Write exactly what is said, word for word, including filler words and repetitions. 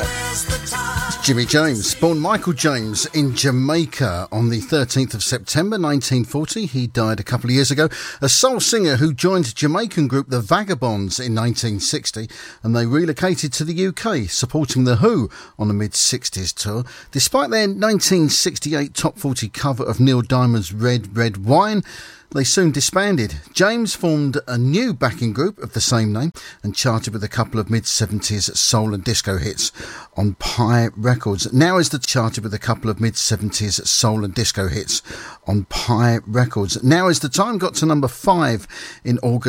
Jimmy James, born Michael James in Jamaica on the thirteenth of September nineteen forty. He died a couple of years ago. A soul singer who joined Jamaican group The Vagabonds in nineteen sixty, and they relocated to the U K, supporting The Who on a mid-sixties tour. Despite their nineteen sixty-eight top forty cover of Neil Diamond's Red, Red Wine, they soon disbanded. James formed a new backing group of the same name and charted with a couple of mid-seventies soul and disco hits on Pie Records. Now is the charted with a couple of mid-seventies soul and disco hits on Pie Records. Now is the time got to number five in August